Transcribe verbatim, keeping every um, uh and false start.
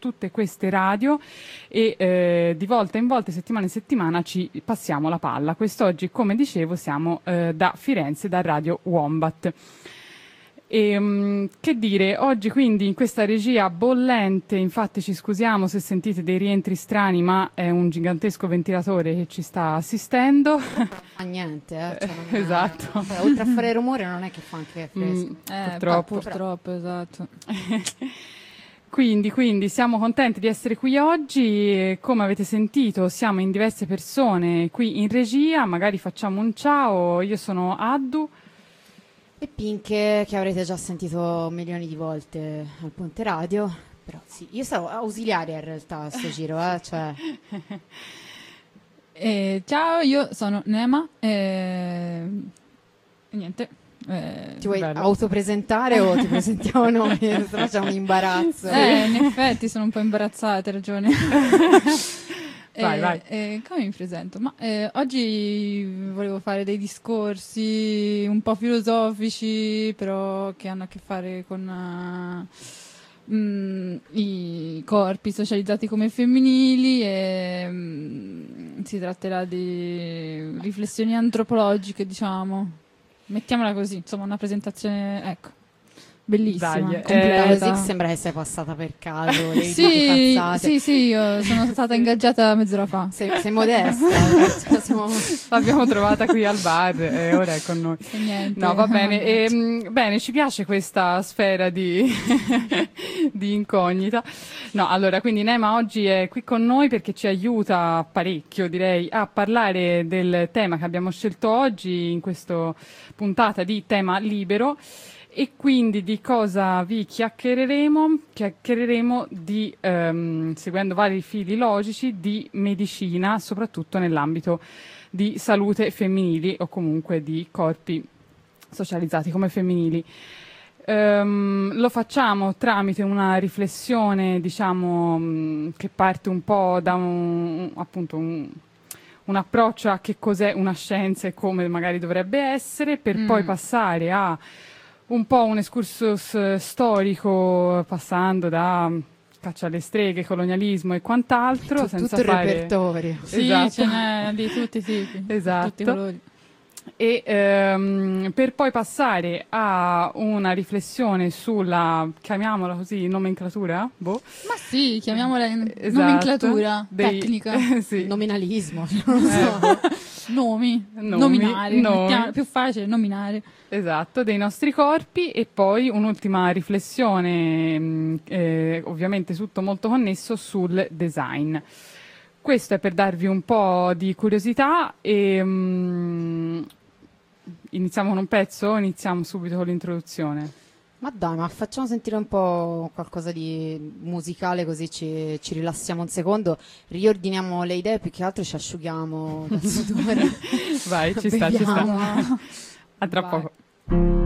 tutte queste radio e eh, di volta in volta, settimana in settimana, ci passiamo la palla. Quest'oggi, come dicevo, siamo eh, da Firenze, da Radio Wombat. E, um, che dire, oggi quindi in questa regia bollente, infatti ci scusiamo se sentite dei rientri strani, ma è un gigantesco ventilatore che ci sta assistendo. Non fa niente, eh? Cioè non è, esatto. non fa, oltre a fare rumore non è che fa anche fresco. Mm, Eh, purtroppo. purtroppo, esatto. Quindi, quindi siamo contenti di essere qui oggi. Come avete sentito, siamo in diverse persone qui in regia, magari facciamo un ciao. Io sono Addu. E Pinche, che avrete già sentito milioni di volte al Ponte Radio, però sì, io sarò ausiliaria in realtà a sto giro, eh, cioè... Eh, ciao, io sono Nema e niente. Eh, Ti vuoi bello. autopresentare o ti presentiamo noi? Sennò c'è un imbarazzo. eh, in effetti sono un po' imbarazzata, hai ragione. Vai, Eh, vai. eh, come mi presento? Ma eh, oggi volevo fare dei discorsi un po' filosofici, però che hanno a che fare con uh, mm, i corpi socializzati come femminili e mm, si tratterà di riflessioni antropologiche, diciamo. Mettiamola così, insomma, una presentazione, ecco. Bellissima, Dai, eh, completa. Così sembra che sei passata per caso, le Sì, cazzate. sì, sì, io sono stata ingaggiata mezz'ora fa. Sei, sei modesta. Cioè, siamo... L'abbiamo trovata qui al bar e ora è con noi. E niente. No, va bene. E, bene, ci piace questa sfera di, di incognita. No, allora, quindi Nema oggi è qui con noi perché ci aiuta parecchio, direi, a parlare del tema che abbiamo scelto oggi in questa puntata di Tema Libero. E quindi di cosa vi chiacchiereremo? Chiacchiereremo di, ehm, seguendo vari fili logici, di medicina, soprattutto nell'ambito di salute femminili o comunque di corpi socializzati come femminili. Ehm, lo facciamo tramite una riflessione, diciamo, mh, che parte un po' da un, appunto un, un approccio a che cos'è una scienza e come magari dovrebbe essere, per Mm. poi passare a un po' un excursus storico, passando da caccia alle streghe, colonialismo e quant'altro, Tu- senza tutto il fare... repertorio. Sì, Esatto. ce n'è di tutti i tipi, Esatto. tutti i colori. E ehm, per poi passare a una riflessione sulla, chiamiamola così, nomenclatura? Boh. Ma sì, chiamiamola in- Esatto. nomenclatura Dei- tecnica. sì. Nominalismo, non lo so. Nomi, Nomi, nominare, nomi. mettiamo- più facile nominare. Esatto, dei nostri corpi e poi un'ultima riflessione, mh, eh, ovviamente tutto molto connesso sul design. Questo è per darvi un po' di curiosità e mh, iniziamo con un pezzo o iniziamo subito con l'introduzione? Ma dai, ma facciamo sentire un po' qualcosa di musicale così ci, ci rilassiamo un secondo, riordiniamo le idee, più che altro ci asciughiamo dal sudore. Vai, ci sta, ci sta. Beviamo. A tra Vai. poco.